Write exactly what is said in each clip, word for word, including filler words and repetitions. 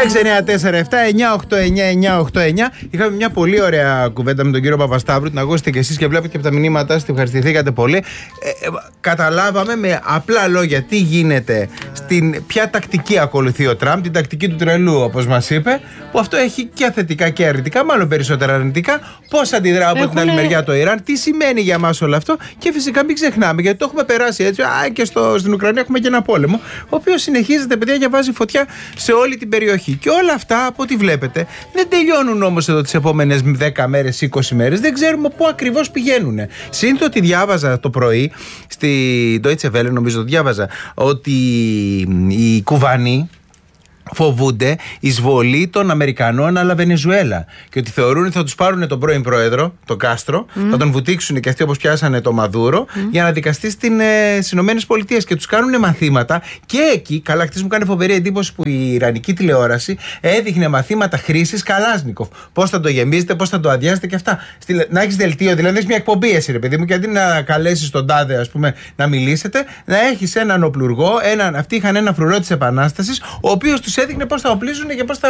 έξι εννιά τέσσερα επτά εννιά οκτώ εννιά εννιά οκτώ εννιά. Είχαμε μια πολύ ωραία κουβέντα με τον κύριο Παπασταύρου. Την ακούσετε κι εσείς και βλέπετε και από τα μηνύματά σας. Ευχαριστηθήκατε πολύ. Ε, ε, καταλάβαμε με απλά λόγια τι γίνεται, στην, ποια τακτική ακολουθεί ο Τραμπ, την τακτική του τρελού, όπως μας είπε. Που αυτό έχει και θετικά και αρνητικά, μάλλον περισσότερα αρνητικά. Πώς αντιδρά από Έχουνε... την άλλη μεριά το Ιράν, τι σημαίνει για μας όλο αυτό. Και φυσικά μην ξεχνάμε, γιατί το έχουμε περάσει έτσι. Α, και στο, στην Ουκρανία έχουμε και ένα πόλεμο, ο οποίος συνεχίζεται, παιδιά, και βάζει φωτιά σε όλη την περιοχή. Και όλα αυτά, από ό,τι βλέπετε, δεν τελειώνουν όμως εδώ τις επόμενες δέκα μέρες, είκοσι μέρες. Δεν ξέρουμε πού ακριβώς πηγαίνουν. Σύντομα ότι διάβαζα το πρωί, στη Deutsche Welle, νομίζω το διάβαζα, ότι οι Κουβανοί φοβούνται εισβολή των Αμερικανών αλλά Βενεζουέλα. Και ότι θεωρούν ότι θα τους πάρουν τον πρώην πρόεδρο, τον Κάστρο, mm. θα τον βουτήξουν και αυτοί όπως πιάσανε το Μαδούρο, mm. για να δικαστεί στην, ε, στις Ηνωμένες Πολιτείες. Και τους κάνουν μαθήματα. Και εκεί, καλά, χτες μου κάνει φοβερή εντύπωση που η ιρανική τηλεόραση έδειχνε μαθήματα χρήσης Καλάσνικοφ. Πώς θα το γεμίζετε, πώς θα το αδειάσετε και αυτά. Στη, να έχεις δελτίο, δηλαδή έχεις μια εκπομπή, εσύ ρε παιδί μου, και αντί να καλέσεις τον τάδε, ας πούμε, να μιλήσετε, να έχεις έναν οπλουργό. Έναν, αυτοί είχαν ένα φρουρό της Επανάστασης, ο οποίος τους έδειχνε πώς θα οπλίζουν και πώς θα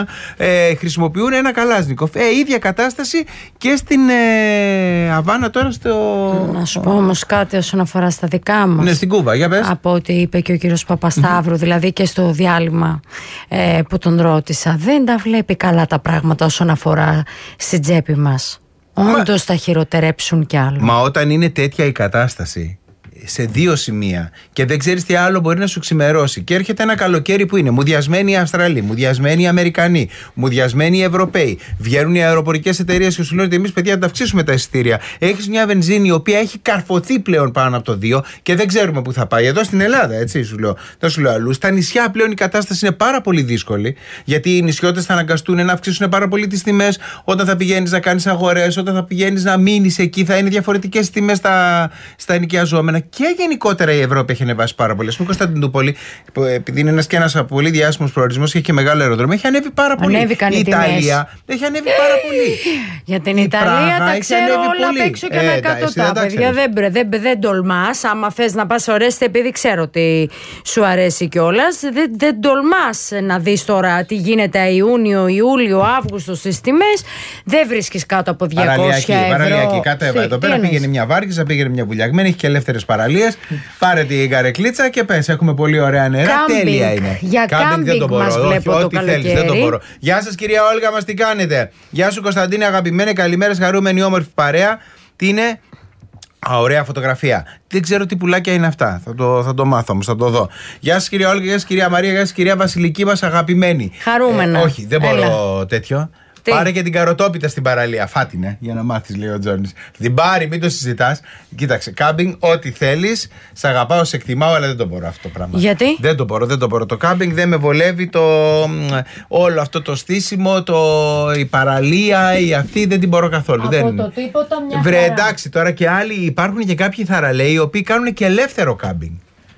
ε, χρησιμοποιούν ένα Καλάσνικοφ. Ε, ίδια κατάσταση και στην ε, Αβάνα τώρα στο... Να σου πω όμως κάτι όσον αφορά στα δικά μας. Ναι, στην Κούβα, για πες. Από ό,τι είπε και ο κύριος Παπασταύρου, mm-hmm. δηλαδή και στο διάλειμμα ε, που τον ρώτησα, δεν τα βλέπει καλά τα πράγματα όσον αφορά στην τσέπη μας. Όντως θα χειροτερέψουν κι άλλο. Μα όταν είναι τέτοια η κατάσταση σε δύο σημεία και δεν ξέρεις τι άλλο μπορεί να σου ξημερώσει, και έρχεται ένα καλοκαίρι που είναι μουδιασμένοι οι Αυστραλοί, μουδιασμένοι οι Αμερικανοί, μουδιασμένοι οι Ευρωπαίοι, βγαίνουν οι αεροπορικές εταιρείες και σου λένε ότι εμείς, παιδιά, θα τα αυξήσουμε τα εισιτήρια. Έχεις μια βενζίνη η οποία έχει καρφωθεί πλέον πάνω από το δύο και δεν ξέρουμε πού θα πάει. Εδώ στην Ελλάδα, έτσι σου λέω. Δεν σου λέω αλλού. Στα νησιά πλέον η κατάσταση είναι πάρα πολύ δύσκολη, γιατί οι νησιώτες θα αναγκαστούν να αυξήσουν πάρα πολύ τις τιμές όταν θα πηγαίνεις να κάνεις αγορές, όταν θα πηγαίνεις να μείνεις εκεί, θα είναι διαφορετικές τιμές στα, στα ενοικιαζόμενα. Και γενικότερα η Ευρώπη έχει ανεβάσει πάρα πολύ. Στην Κωνσταντινούπολη, επειδή είναι ένας και ένας πολύ διάσημος προορισμός και έχει και μεγάλο αεροδρόμιο, έχει ανέβει πάρα πολύ. Ανέβηκαν η Ιταλία έχει ανέβει πάρα πολύ. Για την η Ιταλία Πράγα, τα ξέρω όλα απ' έξω και με εκατοτά. Παιδιά, δεν, δεν, δεν τολμάς. Άμα θες να πας ορέστε, επειδή ξέρω ότι σου αρέσει κιόλας, δεν, δεν τολμάς να δεις τώρα τι γίνεται Ιούνιο, Ιούλιο, Αύγουστο στις τιμές. Δεν βρίσκεις κάτω από διακόσια ευρώ. Παραλιακή, κατέβα εδώ πέρα. Πήγαινε μια βάρκησα, πήγαινε μια βουλιαγμένη, έχει και ελεύθερες παραλίες. Πάρε την καρεκλίτσα και πες, έχουμε πολύ ωραία νερά. Κάμπινγκ. Τέλεια είναι. Για κάμπινγκ μας βλέπω το καλοκαίρι. Δεν το μπορώ. Γεια σας κυρία Όλγα, μας τι κάνετε? Γεια σου Κωνσταντίνε, αγαπημένη, καλημέρα, χαρούμενη, όμορφη παρέα. Τι είναι? Α, ωραία φωτογραφία. Δεν ξέρω τι πουλάκια είναι αυτά. Θα το, θα το μάθω όμως, θα το δω. Γεια σας κυρία Όλγα, γεια σας κυρία Μαρία, γεια σας κυρία Βασιλική μας αγαπημένη. Χαρούμενα. Ε, όχι, δεν μπορώ Έλα. τέτοιο. Τι? Πάρε και την καροτόπιτα στην παραλία. Φάτινε, για να μάθεις, λέει ο Τζόνις. Την πάρει, μην το συζητάς. Κοίταξε, κάμπινγκ, ό,τι θέλεις. Σ' αγαπάω, σε εκτιμάω, αλλά δεν το μπορώ αυτό το πράγμα. Γιατί? Δεν το μπορώ, δεν το μπορώ. Το κάμπινγκ δεν με βολεύει. Το, όλο αυτό το στήσιμο, το, η παραλία, η αυτή δεν την μπορώ καθόλου. Από δεν... το τίποτα μια Βρε, χαρά. εντάξει, τώρα και άλλοι υπάρχουν και κάποιοι θαραλέοι οι οποίοι κάνουν και ελεύθερο κάμπινγκ.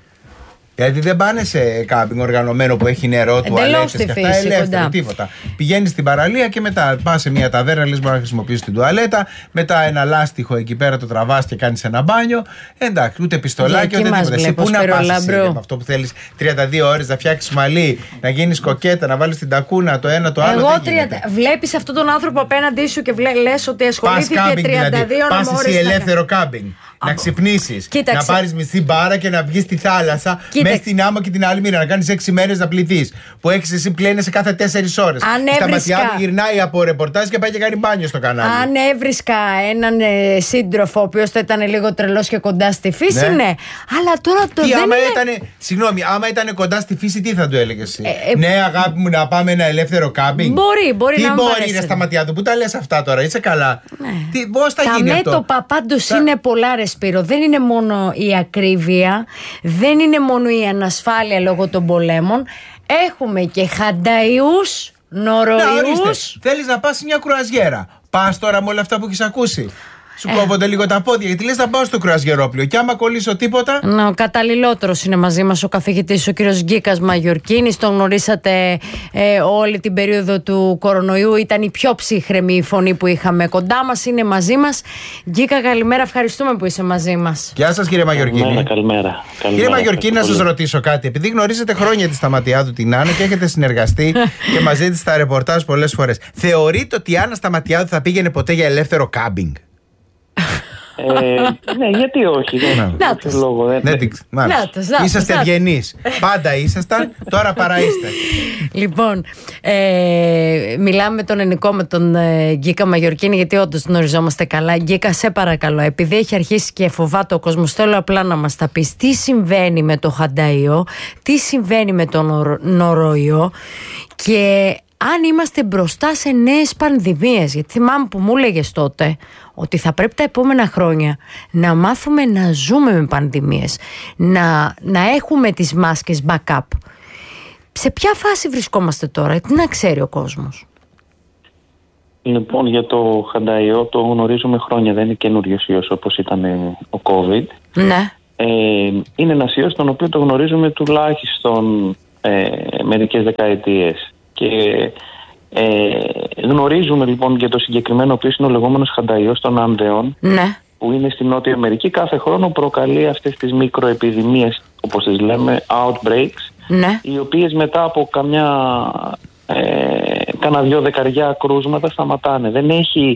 Γιατί δεν πάνε σε κάμπινγκ οργανωμένο που έχει νερό, τουαλέτες και αυτά, ελεύθερο, τίποτα. Πηγαίνεις στην παραλία και μετά πας σε μια ταβέρνα, λες μπορεί να χρησιμοποιήσεις την τουαλέτα, μετά ένα λάστιχο εκεί πέρα το τραβάς και κάνεις ένα μπάνιο. Εντάξει, ούτε πιστολάκι, ούτε τίποτα. Εσύ πού να πας εσύ, με αυτό που θέλεις τριάντα δύο ώρες να φτιάξεις μαλλί, να γίνεις κοκέτα, να βάλεις την τακούνα, το ένα το άλλο. Εγώ τριάντα... Βλέπεις αυτόν τον άνθρωπο απέναντι σου και λες ότι ασχολήθηκε τριάντα δύο ώρες. Πας εσύ ελεύθερο κάμπινγκ. Να ξυπνήσεις, να πάρεις μισή μπάρα και να βγεις στη θάλασσα, μέσα στην άμμο και την άλλη μοίρα, να κάνεις έξι μέρες να πληθείς. Που έχεις εσύ πλένεσαι κάθε τέσσερις ώρες. Στα ματιά του γυρνάει από ρεπορτάζ και πάει και κάνει μπάνιο στο κανάλι. Αν έβρισκα έναν ε, σύντροφο ο οποίος θα ήταν λίγο τρελός και κοντά στη φύση, ναι. ναι. Αλλά τώρα το τι, δεν άμα είναι... Ήτανε, συγγνώμη, άμα ήταν κοντά στη φύση, τι θα του έλεγες εσύ? Ε, ε, ναι, αγάπη μου, να πάμε ένα ελεύθερο κάμπινγκ. Μπορεί, μπορεί τι να μπορεί, μπορεί στα ματιά του, πού τα λες αυτά τώρα, είσαι καλά? Ναι. Τι, πώς θα τα γίνει αυτό? Τα μέτωπα πάντως θα... είναι πολλά, ρε Σπύρο. Δεν είναι μόνο η ακρίβεια, δεν είναι μόνο η ανασφάλεια λόγω των πολέμων. Έχουμε και χανταϊούς, νοροϊούς. Θέλεις να πας σε μια κρουαζιέρα. Πας τώρα με όλα αυτά που έχεις ακούσει. σου κόβονται λίγο τα πόδια, γιατί λες να πάω στο κρουαζιερόπλοιο. Και άμα κολλήσω τίποτα. Ναι, ο καταλληλότερος είναι μαζί μας ο καθηγητής, ο κύριος Γκίκας Μαγιορκίνης. Τον γνωρίσατε ε, όλη την περίοδο του κορονοϊού. Ήταν η πιο ψύχρεμη η φωνή που είχαμε κοντά μας. Είναι μαζί μας. Γκίκα, καλημέρα. Ευχαριστούμε που είσαι μαζί μας. Γεια σας, κύριε Μαγιορκίνη. Καλημέρα, καλημέρα. Κύριε Μαγιορκίνη, να σας ρωτήσω κάτι. Επειδή γνωρίζετε χρόνια τη Σταματιάδου την Άννα και έχετε συνεργαστεί και μαζί της στα ρεπορτάζ πολλές φορές, θεωρείτε ότι η Άννα Σταματιάδου θα πήγαινε ποτέ για ελεύθερο κάμπινγκ? Ε, ναι, γιατί όχι. Δεν Νάτος. λόγο. Δεν... Ναι, Νάτος, νάτος, είσαστε ευγενείς. Πάντα ήσασταν, τώρα παρά είστε. Λοιπόν, ε, μιλάμε με τον Ενικό, με τον ε, Γκίκα Μαγιορκίνη, γιατί όντως γνωριζόμαστε καλά. Γκίκα, σε παρακαλώ, επειδή έχει αρχίσει και φοβάται ο κόσμος, θέλω απλά να μας τα πεις τι συμβαίνει με το χανταΐο, τι συμβαίνει με τον νοροϊό και αν είμαστε μπροστά σε νέες πανδημίες. Γιατί θυμάμαι που μου έλεγες τότε ότι θα πρέπει τα επόμενα χρόνια να μάθουμε να ζούμε με πανδημίες, να, να έχουμε τις μάσκες backup. Σε ποια φάση βρισκόμαστε τώρα, τι να ξέρει ο κόσμος? Λοιπόν, για το χανταΐο το γνωρίζουμε χρόνια, δεν είναι καινούριος ιός όπως ήταν ο COVID. Ναι. Ε, είναι ένας ιός τον οποίο το γνωρίζουμε τουλάχιστον ε, μερικές δεκαετίες. Και ε, γνωρίζουμε λοιπόν για το συγκεκριμένο, ο οποίος είναι ο λεγόμενος χανταΐος των Άνδεων, ναι, που είναι στη Νότια Αμερική. Κάθε χρόνο προκαλεί αυτές τις μικροεπιδημίες, όπως τις λέμε, outbreaks, ναι, οι οποίες μετά από καμιά ε, κάνα δυο δεκαριά κρούσματα σταματάνε. Δεν έχει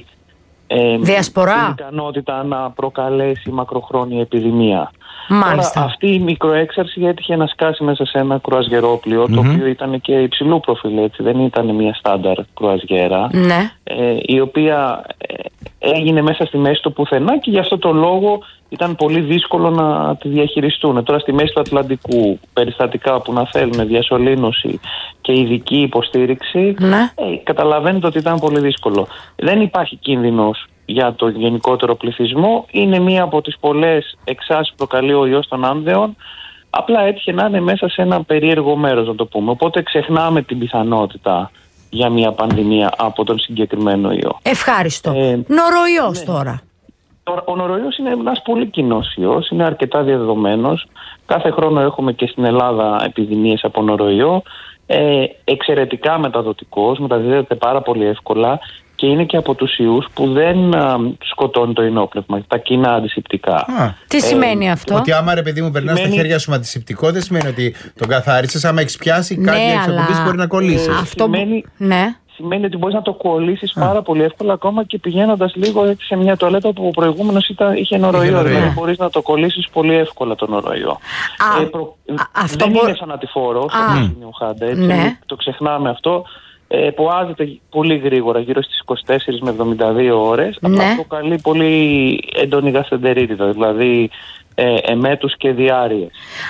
ε, διασπορά, την ικανότητα να προκαλέσει μακροχρόνια επιδημία. Μάλιστα. Τώρα, αυτή η μικροέξαρση έτυχε να σκάσει μέσα σε ένα κρουαζιερόπλοιο, mm-hmm, το οποίο ήταν και υψηλού προφίλ, έτσι, δεν ήταν μια στάνταρ κρουαζιέρα, ναι, ε, η οποία ε, έγινε μέσα στη μέση του πουθενά και γι' αυτό το λόγο ήταν πολύ δύσκολο να τη διαχειριστούν. Τώρα στη μέση του Ατλαντικού, περιστατικά που να θέλουν διασωλήνωση και ειδική υποστήριξη, ναι, ε, καταλαβαίνετε ότι ήταν πολύ δύσκολο. Δεν υπάρχει κίνδυνος για το γενικότερο πληθυσμό. Είναι μία από τις πολλές εξάσεις που προκαλεί ο ιός των Άνδεων. Απλά έτυχε να είναι μέσα σε ένα περίεργο μέρος, να το πούμε. Οπότε ξεχνάμε την πιθανότητα για μια πανδημία από τον συγκεκριμένο ιό. Ευχάριστο. Ε, Νοροϊός, ναι, τώρα. Ο νοροϊός είναι ένας πολύ κοινός ιός, είναι αρκετά διαδεδομένος. Κάθε χρόνο έχουμε και στην Ελλάδα επιδημίες από νοροϊό. Ε, εξαιρετικά μεταδοτικός, μεταδίδεται πάρα πολύ εύκολα και είναι και από τους ιούς που δεν α, σκοτώνει το ενόπνευμα, τα κοινά αντισηπτικά. Α, τι ε, σημαίνει αυτό? Ότι άμα, ρε παιδί μου, περνάς σημαίνει... στα χέρια σου με αντισηπτικό, δεν σημαίνει ότι τον καθάρισες. Άμα έχεις πιάσει, ναι, κάτι εξοπλίσεις μπορεί να κολλήσεις. Ε, αυτό σημαίνει... Ναι. Σημαίνει ότι μπορείς να το κολλήσεις πάρα πολύ εύκολα, ακόμα και πηγαίνοντας λίγο έτσι σε μια τουαλέτα που ο προηγούμενος είχε νοροϊό. Δηλαδή μπορείς να το κολλήσεις πολύ εύκολα το νοροϊό. Ε, προ... Δεν μπο... είναι θανατηφόρο, όπως είναι ο Χάντα, έτσι, ναι, το ξεχνάμε αυτό. Ε, ποάζεται πολύ γρήγορα, γύρω στις είκοσι τέσσερις με εβδομήντα δύο ώρες, ναι, αλλά προκαλεί πολύ έντονη γαστεντερίτιδα, δηλαδή ε, εμέτους και διάρειες.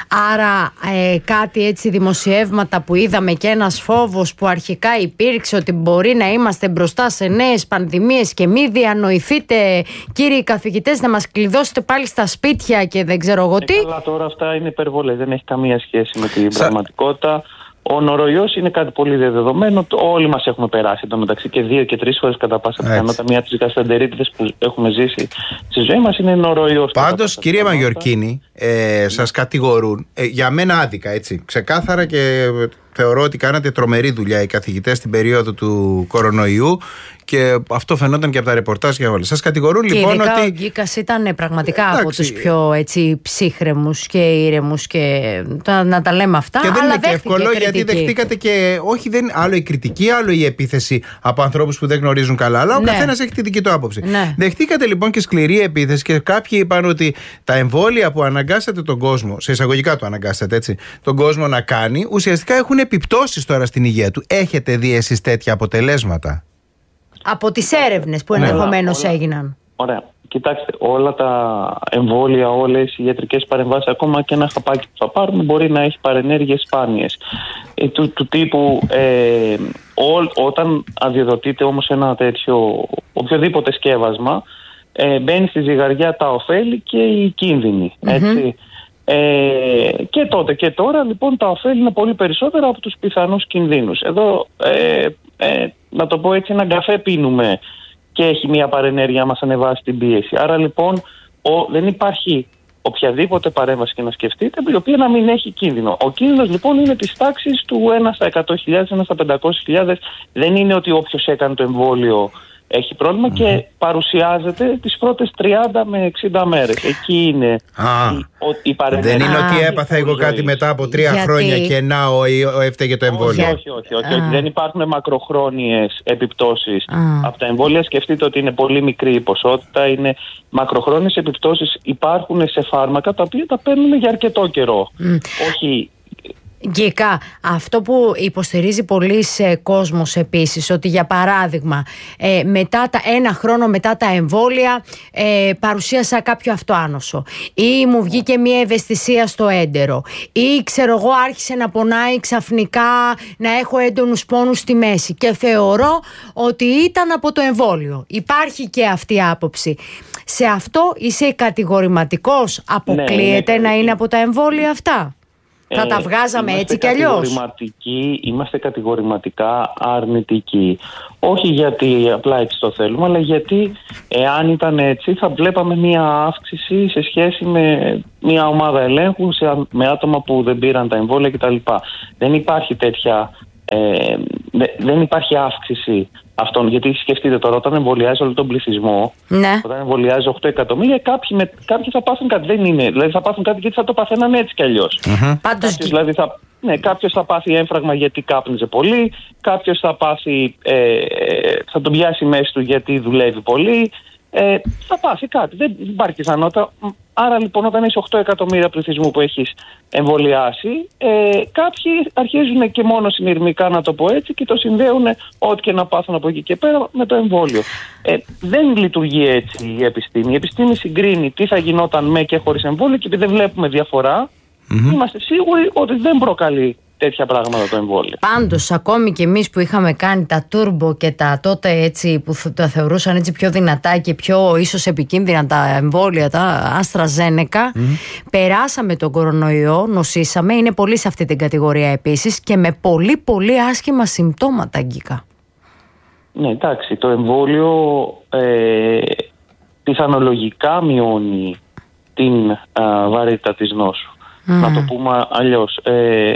Άρα ε, κάτι έτσι δημοσιεύματα που είδαμε και ένας φόβος που αρχικά υπήρξε ότι μπορεί να είμαστε μπροστά σε νέες πανδημίες και μη διανοηθείτε, κύριοι καθηγητές, να μας κλειδώσετε πάλι στα σπίτια και δεν ξέρω εγώ τι. Ε, καλά, τώρα αυτά είναι υπερβολές, δεν έχει καμία σχέση με την Σα... πραγματικότητα. Ο νοροϊός είναι κάτι πολύ διαδεδομένο. Όλοι μας έχουμε περάσει εδώ μεταξύ και δύο και τρεις φορές κατά πάσα πιθανότητα. Μία από τις γαστεντερίτιδες που έχουμε ζήσει στη ζωή μας είναι νοροϊός. Πάντως, κυρία Μαγιορκίνη, ε, σας κατηγορούν, ε, για μένα άδικα, έτσι, ξεκάθαρα, και θεωρώ ότι κάνατε τρομερή δουλειά οι καθηγητές στην περίοδο του κορονοϊού και αυτό φαινόταν και από τα ρεπορτάζ και όλα. Σας κατηγορούν και λοιπόν ειδικά ότι. Ο Γκίκας ήταν πραγματικά εντάξει, από τους πιο έτσι, ψύχρεμους και ήρεμους και να τα λέμε αυτά. Και δεν αλλά είναι και εύκολο κριτική, γιατί δεχτήκατε και. Όχι, δεν, άλλο η κριτική, άλλο η επίθεση από ανθρώπους που δεν γνωρίζουν καλά. Αλλά ο ναι, καθένας έχει τη δική του άποψη. Ναι. Δεχτήκατε λοιπόν και σκληρή επίθεση και κάποιοι είπαν ότι τα εμβόλια που αναγκάσατε τον κόσμο, σε εισαγωγικά το αναγκάσατε έτσι, τον κόσμο να κάνει, ουσιαστικά έχουν επιπτώσεις τώρα στην υγεία του. Έχετε δει εσείς τέτοια αποτελέσματα? Από τις έρευνες που ενδεχομένως όλα, έγιναν. Ωραία. Κοιτάξτε, όλα τα εμβόλια, όλες οι ιατρικές παρεμβάσεις, ακόμα και ένα χαπάκι που θα πάρουμε, μπορεί να έχει παρενέργειες σπάνιες. Ε, του, του τύπου, ε, ό, όταν αδειοδοτείται όμως ένα τέτοιο, οποιοδήποτε σκεύασμα, ε, μπαίνει στη ζυγαριά τα ωφέλη και οι κίνδυνοι. Έτσι. Mm-hmm. Ε, και τότε και τώρα λοιπόν τα ωφέλη είναι πολύ περισσότερα από τους πιθανούς κινδύνους. Εδώ, ε, ε, να το πω έτσι, έναν καφέ πίνουμε και έχει μια παρενέργεια μας ανεβάσει την πίεση. Άρα λοιπόν ο, δεν υπάρχει οποιαδήποτε παρέμβαση και να σκεφτείτε, η οποία να μην έχει κίνδυνο. Ο κίνδυνος λοιπόν είναι της τάξης του ένα στα εκατό χιλιάδες, ένα στα πεντακόσιες χιλιάδες. Δεν είναι ότι όποιος έκανε το εμβόλιο έχει πρόβλημα, mm. και παρουσιάζεται τις πρώτες τριάντα με εξήντα μέρες. Εκεί είναι ah. η, η παρενέργεια. Δεν είναι ah. ότι έπαθα εγώ κάτι μετά από τρία Γιατί? χρόνια και να ο, ο, έφταιγε το εμβόλιο. Όχι, όχι, όχι, όχι, όχι. Ah. Δεν υπάρχουν μακροχρόνιες επιπτώσεις ah. από τα εμβόλια. Σκεφτείτε ότι είναι πολύ μικρή η ποσότητα. Είναι μακροχρόνιες επιπτώσεις υπάρχουν σε φάρμακα τα οποία τα παίρνουν για αρκετό καιρό. Mm. Όχι... Γκίκα, αυτό που υποστηρίζει πολλής ε, κόσμος επίσης, ότι για παράδειγμα ε, μετά τα, ένα χρόνο μετά τα εμβόλια ε, παρουσίασα κάποιο αυτοάνωσο ή μου βγήκε μια ευαισθησία στο έντερο ή ξέρω εγώ άρχισε να πονάει ξαφνικά, να έχω έντονους πόνους στη μέση και θεωρώ ότι ήταν από το εμβόλιο. Υπάρχει και αυτή η άποψη. Σε αυτό είσαι κατηγορηματικός? Αποκλείεται ναι, ναι, να είναι από τα εμβόλια αυτά? Θα ε, τα βγάζαμε έτσι κι αλλιώς. Είμαστε κατηγορηματικά αρνητικοί. Όχι γιατί απλά έτσι το θέλουμε, αλλά γιατί εάν ήταν έτσι θα βλέπαμε μία αύξηση σε σχέση με μία ομάδα ελέγχου σε, με άτομα που δεν πήραν τα εμβόλια κτλ. Δεν υπάρχει τέτοια, ε, δεν υπάρχει αύξηση αυτών. Γιατί σκεφτείτε τώρα, όταν εμβολιάζει όλο τον πληθυσμό, ναι. όταν εμβολιάζει οκτώ εκατομμύρια, κάποιοι, με, κάποιοι θα πάθουν κάτι. Δεν είναι. Δηλαδή θα πάθουν κάτι γιατί θα το παθαίναν έτσι κι αλλιώς. Mm-hmm. Κάποιος, δηλαδή θα, ναι, κάποιος θα πάθει έμφραγμα γιατί κάπνιζε πολύ, κάποιος θα πάθει, ε, θα τον πιάσει μέση του γιατί δουλεύει πολύ. Ε, θα πάθει κάτι. Δεν υπάρχει πιθανότητα. Άρα λοιπόν, όταν έχει οκτώ εκατομμύρια πληθυσμού που έχεις εμβολιάσει, ε, κάποιοι αρχίζουν και μόνο συνειρμικά, να το πω έτσι, και το συνδέουν ό,τι και να πάθουν από εκεί και πέρα με το εμβόλιο. Ε, δεν λειτουργεί έτσι η επιστήμη. Η επιστήμη συγκρίνει τι θα γινόταν με και χωρίς εμβόλιο, και επειδή δεν βλέπουμε διαφορά, mm-hmm. είμαστε σίγουροι ότι δεν προκαλεί τέτοια πράγματα το εμβόλιο. Πάντως, ακόμη και εμείς που είχαμε κάνει τα turbo και τα τότε έτσι που τα θεωρούσαν έτσι πιο δυνατά και πιο ίσως επικίνδυνα τα εμβόλια, τα AstraZeneca, mm. περάσαμε τον κορονοϊό, νοσήσαμε, είναι πολύ σε αυτή την κατηγορία επίσης και με πολύ πολύ άσχημα συμπτώματα, Γκίκα. Ναι, εντάξει, το εμβόλιο ε, πιθανολογικά μειώνει την α, βαρύτητα της νόσου. Mm. Να το πούμε αλλιώς. Ε,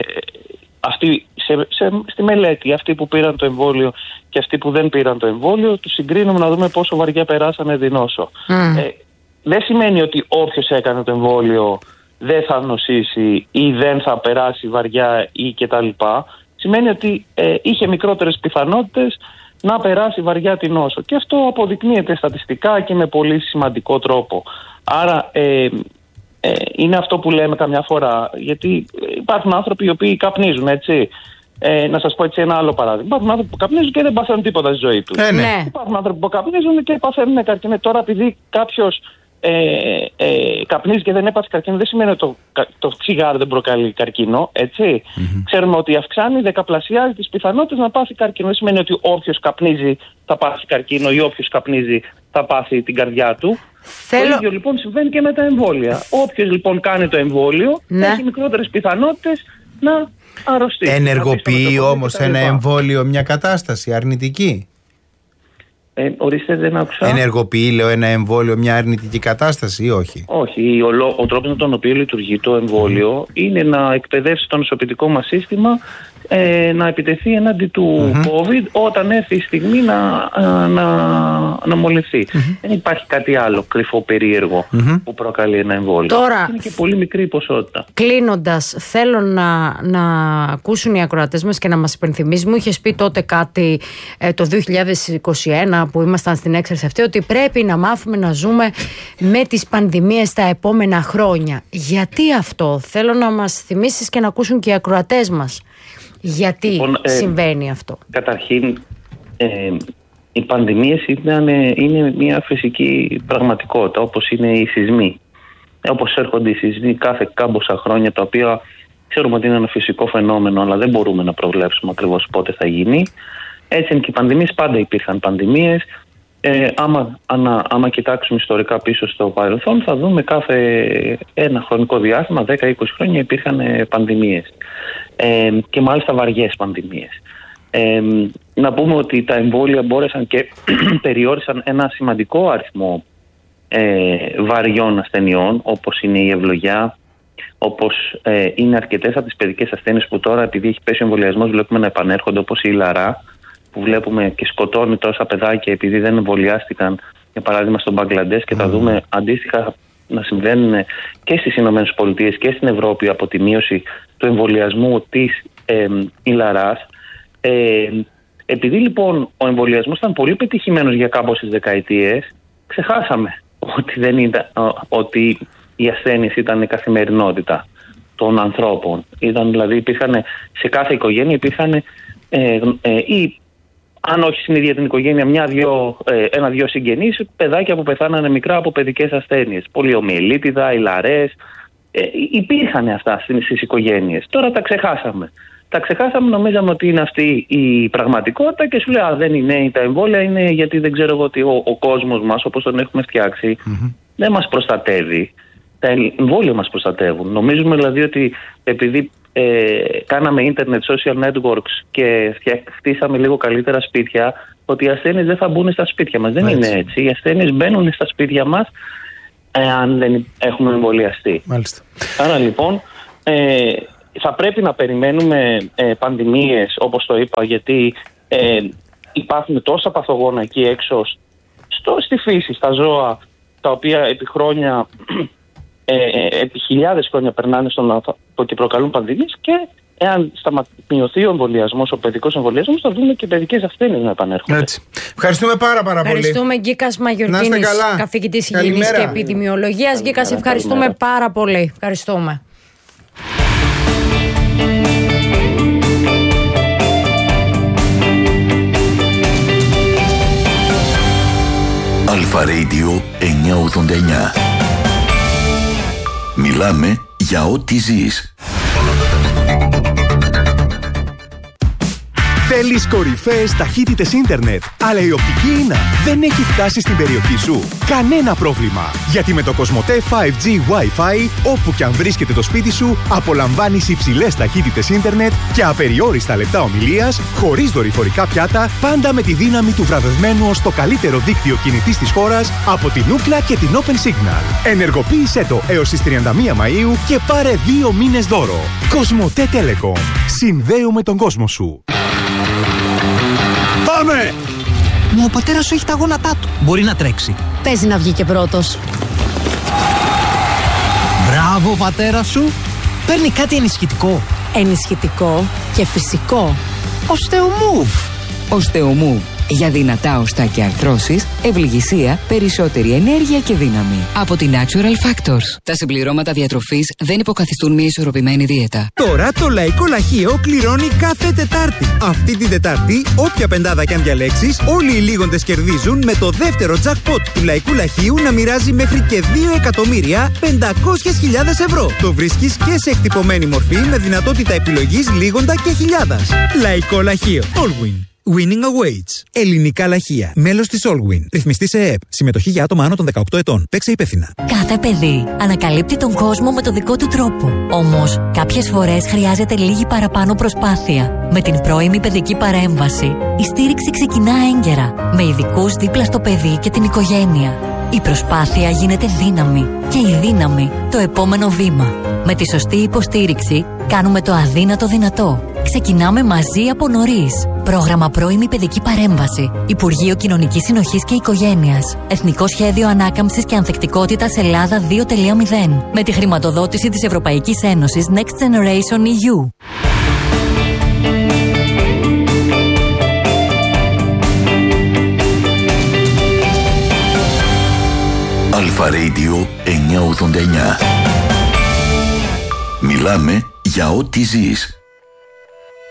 Αυτοί, σε, σε, στη μελέτη, αυτοί που πήραν το εμβόλιο και αυτοί που δεν πήραν το εμβόλιο, τους συγκρίνουμε να δούμε πόσο βαριά περάσανε τη νόσο. Mm. Ε, δεν σημαίνει ότι όποιος έκανε το εμβόλιο δεν θα νοσήσει ή δεν θα περάσει βαριά ή κτλ. Σημαίνει ότι ε, είχε μικρότερες πιθανότητες να περάσει βαριά τη νόσο. Και αυτό αποδεικνύεται στατιστικά και με πολύ σημαντικό τρόπο. Άρα... Ε, Ε, είναι αυτό που λέμε καμιά φορά, γιατί υπάρχουν άνθρωποι οι οποίοι καπνίζουν, έτσι. Ε, να σας πω έτσι ένα άλλο παράδειγμα. Υπάρχουν άνθρωποι που καπνίζουν και δεν παθαίνουν τίποτα στη ζωή τους. Ε, ναι. Υπάρχουν άνθρωποι που καπνίζουν και παθαίνουν καρκίνο. Τώρα, επειδή κάποιος ε, ε, καπνίζει και δεν έπαθε καρκίνο, δεν σημαίνει ότι το, το τσιγάρο δεν προκαλεί καρκίνο, έτσι. Mm-hmm. Ξέρουμε ότι αυξάνει, δεκαπλασιάζει τις πιθανότητες να πάθει καρκίνο. Δεν σημαίνει ότι όποιος καπνίζει θα πάθει καρκίνο ή όποιος καπνίζει θα πάθει την καρδιά του. Θέλω... Το ίδιο λοιπόν συμβαίνει και με τα εμβόλια. Όποιος λοιπόν κάνει το εμβόλιο, ναι, έχει μικρότερες πιθανότητες να αρρωστήσει. Ενεργοποιεί όμως ένα εμβόλιο μια κατάσταση αρνητική? Ε, ορίστε, δεν άκουσα. Ενεργοποιεί, λέω, ένα εμβόλιο μια αρνητική κατάσταση ή όχι? Όχι. Ο, ο τρόπος με τον οποίο λειτουργεί το εμβόλιο mm. είναι να εκπαιδεύσει το νοσοποιητικό μας σύστημα ε, να επιτεθεί εναντί του mm-hmm. COVID όταν έρθει η στιγμή να, να, να μολυνθεί. Mm-hmm. Δεν υπάρχει κάτι άλλο κρυφό περίεργο mm-hmm. που προκαλεί ένα εμβόλιο. Τώρα, είναι και πολύ μικρή ποσότητα. Κλείνοντας, θέλω να, να ακούσουν οι ακροατές μας και να μας υπενθυμίσουν. Μου είχες πει τότε κάτι ε, το δύο χιλιάδες είκοσι ένα που ήμασταν στην έξαρση αυτή, ότι πρέπει να μάθουμε να ζούμε με τις πανδημίες τα επόμενα χρόνια. Γιατί αυτό? Θέλω να μας θυμίσεις και να ακούσουν και οι ακροατές μας. Γιατί λοιπόν, ε, συμβαίνει αυτό? Καταρχήν, ε, οι πανδημίες είναι, είναι μια φυσική πραγματικότητα, όπως είναι οι σεισμοί. Όπως έρχονται οι σεισμοί κάθε κάμποσα χρόνια, τα οποία ξέρουμε ότι είναι ένα φυσικό φαινόμενο, αλλά δεν μπορούμε να προβλέψουμε ακριβώς πότε θα γίνει. Έτσι είναι και οι πανδημίες, πάντα υπήρχαν πανδημίες. Ε, άμα, άμα, άμα κοιτάξουμε ιστορικά πίσω στο παρελθόν, θα δούμε κάθε ένα χρονικό διάστημα, δέκα με είκοσι χρόνια, υπήρχαν ε, πανδημίες. Ε, και μάλιστα βαριές πανδημίες. Ε, να πούμε ότι τα εμβόλια μπόρεσαν και περιόρισαν ένα σημαντικό αριθμό ε, βαριών ασθενειών, όπως είναι η ευλογιά, όπως ε, είναι αρκετές από τις παιδικές ασθένειες που τώρα, επειδή έχει πέσει ο εμβολιασμός, βλέπουμε να επανέρχονται, όπως η λαρά, που βλέπουμε και σκοτώνει τόσα παιδάκια επειδή δεν εμβολιάστηκαν, για παράδειγμα στο Μπαγκλαντές, και mm. θα δούμε αντίστοιχα να συμβαίνουν και στις Ηνωμένες Πολιτείες και στην Ευρώπη από τη μείωση του εμβολιασμού της ε, ηλαράς. Ε, επειδή λοιπόν ο εμβολιασμός ήταν πολύ πετυχημένος για κάμποσες δεκαετίες, ξεχάσαμε ότι, δεν ήταν, ότι οι ασθένειες ήταν η καθημερινότητα των ανθρώπων. Ήταν, δηλαδή υπήρχαν, σε κάθε οικογένεια υπήρχαν ε, ε, ή αν όχι στην ίδια την οικογένεια, μια-δυο, ε, ένα-δυο συγγενείς, παιδάκια που πεθάνανε μικρά από παιδικές ασθένειες. Πολιομιελίτιδα, ηλαρές. Ε, υπήρχαν αυτά στις οικογένειες. Τώρα τα ξεχάσαμε. Τα ξεχάσαμε, νομίζαμε ότι είναι αυτή η πραγματικότητα και σου λέει α, δεν είναι τα εμβόλια, είναι γιατί δεν ξέρω εγώ ότι ο, ο κόσμος μας, όπως τον έχουμε φτιάξει, mm-hmm. δεν μας προστατεύει. Τα εμβόλια μας προστατεύουν. Νομίζουμε δηλαδή ότι επειδή ε, κάναμε ίντερνετ, social networks και χτίσαμε λίγο καλύτερα σπίτια, ότι οι ασθένειες δεν θα μπουν στα σπίτια μας. Δεν Μάλιστα. είναι έτσι. Οι ασθένειες μπαίνουν στα σπίτια μας εάν δεν έχουμε εμβολιαστεί. Μάλιστα. Άρα λοιπόν ε, θα πρέπει να περιμένουμε ε, πανδημίες, όπως το είπα, γιατί ε, υπάρχουν τόσα παθογόνα εκεί έξω στο, στη φύση, στα ζώα, τα οποία επί χρόνια, ε, επί χιλιάδες χρόνια περνάνε στον άνθρωπο και προκαλούν πανδημίες, και εάν μειωθεί ο εμβολιασμός, ο παιδικός εμβολιασμός, θα δούμε και παιδικές ασθένειες να επανέρχονται. Έτσι. Ευχαριστούμε πάρα, πάρα πολύ. Ευχαριστούμε, Γκίκας Μαγιορκίνης, καθηγητής υγιεινής και επιδημιολογίας. Γκίκας, ευχαριστούμε καλημέρα. πάρα πολύ. Ευχαριστούμε. Αλφα Radio εννιακόσια ογδόντα εννιά. Μιλάμε για ό,τι ζεις. Θέλεις κορυφαίες ταχύτητες ίντερνετ, αλλά η οπτική ίνα δεν έχει φτάσει στην περιοχή σου? Κανένα πρόβλημα, γιατί με το Κοσμοτέ φάιβ τζι Wi-Fi, όπου και αν βρίσκεται το σπίτι σου, απολαμβάνεις υψηλές ταχύτητες ίντερνετ και απεριόριστα λεπτά ομιλίας, χωρίς δορυφορικά πιάτα, πάντα με τη δύναμη του βραβευμένου ως το καλύτερο δίκτυο κινητής της χώρας από την Ookla και την Open Signal. Ενεργοποίησέ το έως τις τριάντα μία Μαΐου και πάρε δύο μήνες δώρο. Κοσμοτέ Telecom. Συνδέουμε τον κόσμο σου. Πάμε! Μα ο πατέρας σου έχει τα γόνατά του. Μπορεί να τρέξει. Παίζει να βγει και πρώτος. Μπράβο, πατέρα σου. Παίρνει κάτι ενισχυτικό. Ενισχυτικό και φυσικό. Osteomove. Osteomove. Για δυνατά οστά και αρθρώσεις, ευληγησία, περισσότερη ενέργεια και δύναμη. Από την Natural Factors. Τα συμπληρώματα διατροφής δεν υποκαθιστούν μια ισορροπημένη δίαιτα. Τώρα το Λαϊκό Λαχείο κληρώνει κάθε Τετάρτη. Αυτή την Τετάρτη, όποια πεντάδα κι αν διαλέξεις, όλοι οι λίγοντες κερδίζουν με το δεύτερο jackpot του Λαϊκού Λαχείου να μοιράζει μέχρι και δύο εκατομμύρια πεντακόσιες χιλιάδες ευρώ. Το βρίσκεις και σε εκτυπωμένη μορφή με δυνατότητα επιλογής λίγοντα και χιλιάδας. Λαϊκό Λαχείο. Allwin. Winning awaits. Ελληνικά λαχεία. Μέλος της Allwin. Ρυθμιστή σε ΕΕΠ. Συμμετοχή για άτομα άνω των δεκαοκτώ ετών. Παίξε υπεύθυνα. Κάθε παιδί ανακαλύπτει τον κόσμο με το δικό του τρόπο. Όμως, κάποιες φορές χρειάζεται λίγη παραπάνω προσπάθεια. Με την πρώιμη παιδική παρέμβαση, η στήριξη ξεκινά έγκαιρα, με ειδικούς δίπλα στο παιδί και την οικογένεια. Η προσπάθεια γίνεται δύναμη και η δύναμη το επόμενο βήμα. Με τη σωστή υποστήριξη κάνουμε το αδύνατο δυνατό. Ξεκινάμε μαζί από νωρίς. Πρόγραμμα πρώιμη παιδική παρέμβαση. Υπουργείο Κοινωνικής Συνοχής και Οικογένειας. Εθνικό Σχέδιο Ανάκαμψης και Ανθεκτικότητας Ελλάδα δύο τελεία μηδέν. Με τη χρηματοδότηση της Ευρωπαϊκής Ένωσης Next Generation ι γιου. Αλφα Radio εννιακόσια ογδόντα εννιά. Μιλάμε για ό,τι ζεις.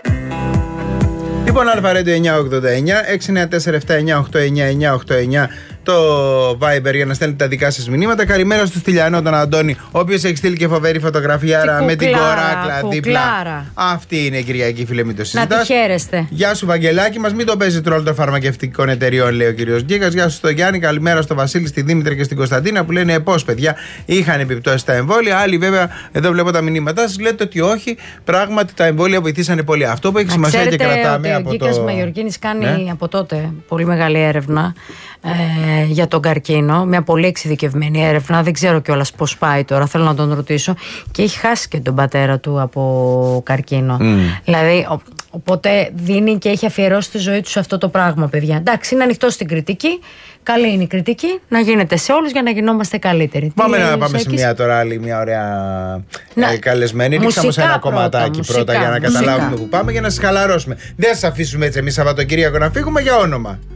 Λοιπόν, Αλφα Radio εννιακόσια ογδόντα εννιά, έξι εννιά τέσσερα επτά εννιά οκτώ εννιά εννιά οκτώ εννιά το Viber για να στέλνετε τα δικά σας μηνύματα. Καλημέρα στο Στυλιανό, τον Αντώνη, ο οποίος έχει στείλει και φοβερή φωτογραφιάρα με την κοράκλα δίπλα. Αυτή είναι η Κυριακή, φίλε, μην το συζητάς. Να τη χαίρεστε. Γεια σου, Βαγγελάκη, μας μην το παίζει τρόλ των φαρμακευτικών εταιριών, λέει ο κύριος Γκίκας. Γεια σου στο Γιάννη, καλημέρα στο Βασίλη, στη Δήμητρα και στην Κωνσταντίνα που λένε πώς, παιδιά, είχαν επιπτώσεις στα εμβόλια. Άλλοι, βέβαια, εδώ βλέπω τα μηνύματά σας, λέτε ότι όχι, πράγματι τα εμβόλια βοηθήσανε πολύ. Αυτό που έχει σημασία και κρατάμε από το. Ο Γκίκας Μαγιορκίνης κάνει ναι. από τότε πολύ μεγάλη έρευνα ε, για τον καρκίνο. Μια πολύ εξειδικευμένη έρευνα. Δεν ξέρω κιόλας πώς πάει τώρα, θέλω να τον ρωτήσω. Και έχει χάσει και τον πατέρα του από καρκίνο. Mm. Δηλαδή, ο, οπότε δίνει και έχει αφιερώσει τη ζωή του σε αυτό το πράγμα, παιδιά. Εντάξει, είναι ανοιχτό στην κριτική. Καλή είναι η κριτική, να γίνεται σε όλους για να γινόμαστε καλύτεροι. Πάμε να πάμε σε μια τώρα άλλη, μια ωραία να, ε, καλεσμένη. Ρίξαμε σε ένα πρώτα, κομματάκι μουσικά, πρώτα για να μουσικά. καταλάβουμε που πάμε, για να σας χαλαρώσουμε. Δεν σας αφήσουμε έτσι εμείς Σαββατοκύριακο να φύγουμε για όνομα.